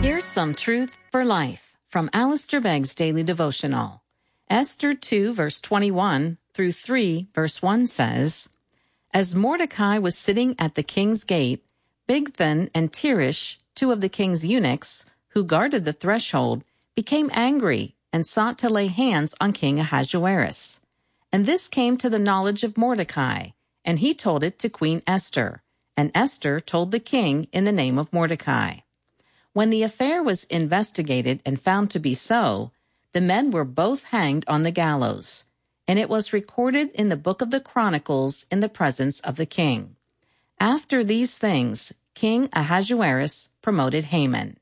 Here's some truth for life from Alistair Begg's Daily Devotional. Esther 2, verse 21 through 3, verse 1 says, As Mordecai was sitting at the king's gate, Bigthan and Teresh, two of the king's eunuchs, who guarded the threshold, became angry and sought to lay hands on King Ahasuerus. And this came to the knowledge of Mordecai, and he told it to Queen Esther, and Esther told the king in the name of Mordecai. When the affair was investigated and found to be so, the men were both hanged on the gallows, and it was recorded in the book of the Chronicles in the presence of the king. After these things, King Ahasuerus promoted Haman.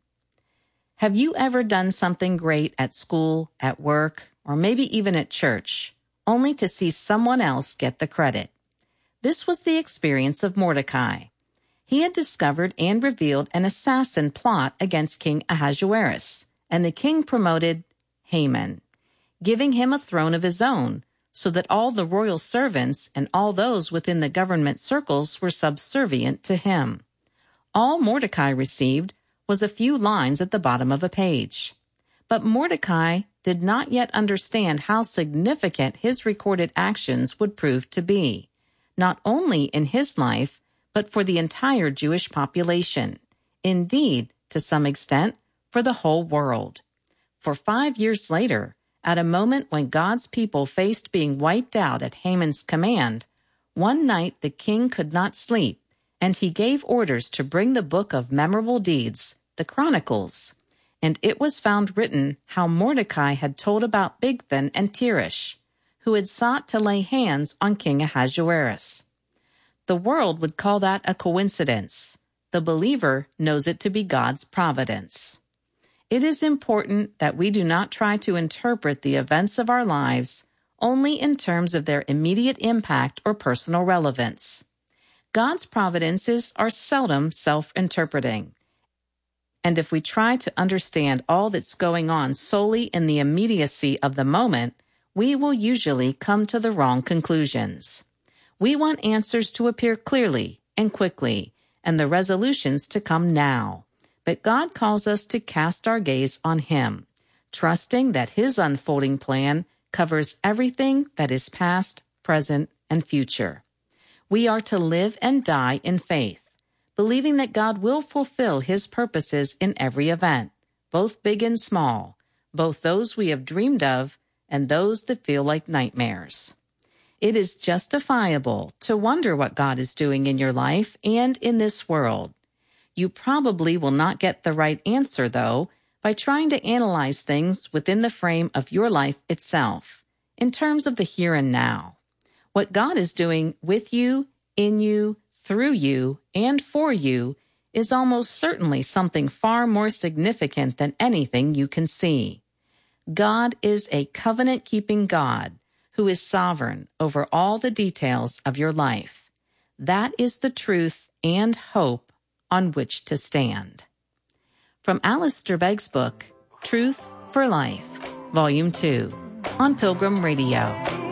Have you ever done something great at school, at work, or maybe even at church, only to see someone else get the credit? This was the experience of Mordecai. He had discovered and revealed an assassin plot against King Ahasuerus, and the king promoted Haman, giving him a throne of his own, so that all the royal servants and all those within the government circles were subservient to him. All Mordecai received was a few lines at the bottom of a page. But Mordecai did not yet understand how significant his recorded actions would prove to be, not only in his life, but for the entire Jewish population. Indeed, to some extent, for the whole world. For 5 years later, at a moment when God's people faced being wiped out at Haman's command, one night the king could not sleep, and he gave orders to bring the book of memorable deeds, the Chronicles. And it was found written how Mordecai had told about Bigthan and Teresh, who had sought to lay hands on King Ahasuerus. The world would call that a coincidence. The believer knows it to be God's providence. It is important that we do not try to interpret the events of our lives only in terms of their immediate impact or personal relevance. God's providences are seldom self-interpreting. And if we try to understand all that's going on solely in the immediacy of the moment, we will usually come to the wrong conclusions. We want answers to appear clearly and quickly, and the resolutions to come now. But God calls us to cast our gaze on Him, trusting that His unfolding plan covers everything that is past, present, and future. We are to live and die in faith, believing that God will fulfill His purposes in every event, both big and small, both those we have dreamed of and those that feel like nightmares. It is justifiable to wonder what God is doing in your life and in this world. You probably will not get the right answer, though, by trying to analyze things within the frame of your life itself, in terms of the here and now. What God is doing with you, in you, through you, and for you is almost certainly something far more significant than anything you can see. God is a covenant-keeping God who is sovereign over all the details of your life. That is the truth and hope on which to stand. From Alistair Begg's book, Truth for Life, Volume 2, on Pilgrim Radio.